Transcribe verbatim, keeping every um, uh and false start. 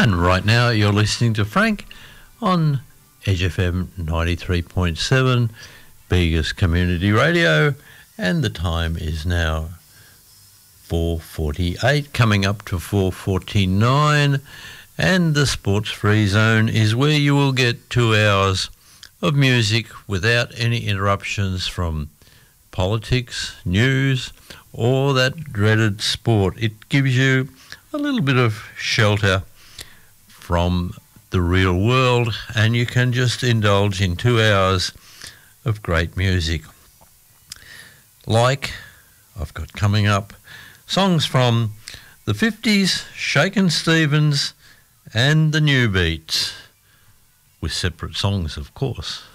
And right now you're listening to Frank on Edge F M ninety-three point seven, Begas Community Radio, and the time is now four forty-eight, coming up to four forty-nine, and the Sports Free Zone is where you will get two hours of music without any interruptions from politics, news, or that dreaded sport. It gives you a little bit of shelter from the real world, and you can just indulge in two hours of great music. Like I've got coming up songs from the fifties, Shakin' Stevens, and the New Beats, with separate songs, of course.